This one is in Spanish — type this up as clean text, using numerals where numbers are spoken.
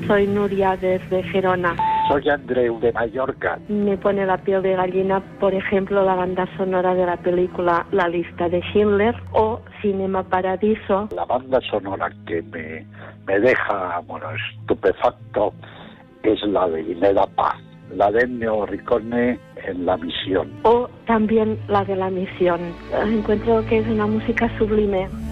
Soy Nuria desde Gerona. Soy Andreu de Mallorca. Me pone la piel de gallina, por ejemplo, la banda sonora de la película La lista de Schindler o Cinema Paradiso. La banda sonora que me deja, estupefacto es la de Y me da paz, la de Ennio Morricone en La misión. O también la de La misión. Encuentro que es una música sublime.